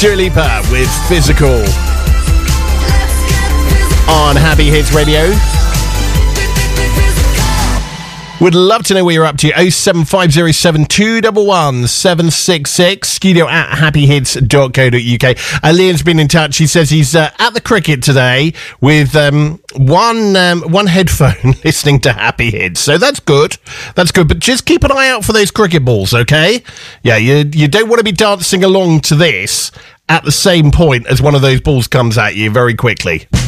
Dua Lipa with Physical on Happy Hits Radio. Would love to know where you're up to. 07507 211 766. Studio at happyhits.co.uk. Liam's been in touch. He says he's at the cricket today with one headphone listening to Happy Hits. So that's good. That's good. But just keep an eye out for those cricket balls, okay? Yeah, you don't want to be dancing along to this at the same point as one of those balls comes at you very quickly.